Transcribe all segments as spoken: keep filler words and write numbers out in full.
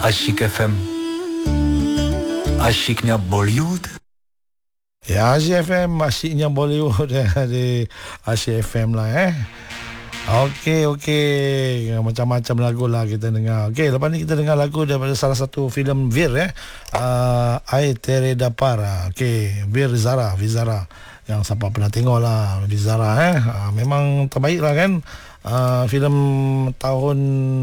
Asyik F M, asyiknya Bollywood. Ya, Asyik F M, asyiknya Bollywood di Asyik F M lah eh. Okey, okey. Macam-macam lagu lah kita dengar. Okey, lepas ni kita dengar lagu daripada salah satu filem Veer eh. Uh, Aye Tere Dapar. Okey, Veer Zara, Vizara. Yang siapa pernah tengok lah Vizara eh. Uh, memang terbaik lah kan. Uh, filem tahun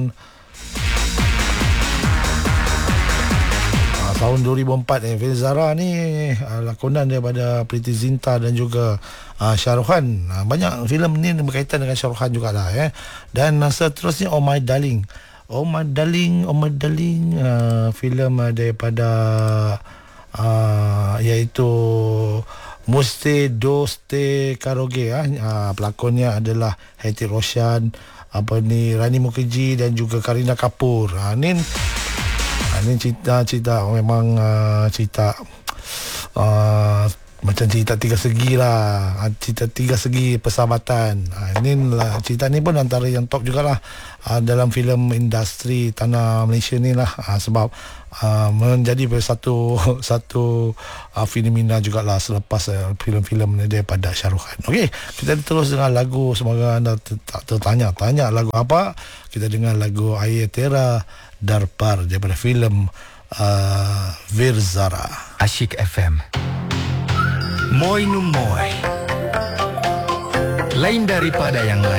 tahun dua ribu empat eh. Vizara ni uh, lakonan daripada Preity Zinta dan juga uh, Shah Rukh Khan. Uh, banyak filem ni berkaitan dengan Shah Rukh Khan jugalah eh. Dan uh, seterusnya Oh My Darling. Oh My Darling, Oh My Darling, uh, filem uh, daripada uh, iaitu Muste Doste Karoge ah. Uh, pelakonnya adalah Hrithik Roshan, apa ni, Rani Mukherjee dan juga Kareena Kapoor. Uh, ni Ini cerita-cerita memang uh, cerita uh, macam cerita tiga segi lah, cerita tiga segi persahabatan. Uh, ini lah, cerita ni pun antara yang top jugalah uh, dalam filem industri tanah Malaysia ni lah, uh, sebab uh, menjadi satu satu uh, fenomena jugalah selepas uh, filem-filem daripada Shah Rukh Khan. Okey, kita terus dengan lagu. Semoga anda tak tertanya tanya lagu apa. Kita dengar lagu Aye Tere Dapar daripada filem uh, Veer Zara. Asyik F M. Moi nu moi. Lain daripada yang lain.